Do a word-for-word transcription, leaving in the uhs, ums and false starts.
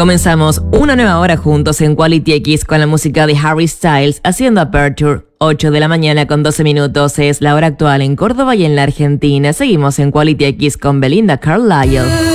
Comenzamos una nueva hora juntos en Quality X con la música de Harry Styles haciendo Aperture. ocho de la mañana con doce minutos es la hora actual en Córdoba y en la Argentina. Seguimos en Quality X con Belinda Carlisle.